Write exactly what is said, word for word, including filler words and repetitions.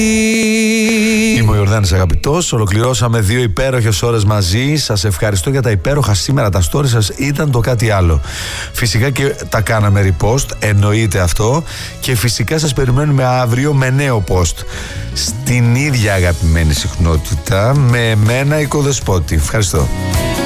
Είμαι ο Ιορδάνης αγαπητός. Ολοκληρώσαμε δύο υπέροχες ώρες μαζί. Σας ευχαριστώ για τα υπέροχα σήμερα. Τα stories σας ήταν το κάτι άλλο. Φυσικά και τα κάναμε repost. Εννοείται αυτό. Και φυσικά σας περιμένουμε αύριο με νέο post. Στην ίδια αγαπημένη συχνότητα. Με εμένα, Οικοδεσπότη. Ευχαριστώ.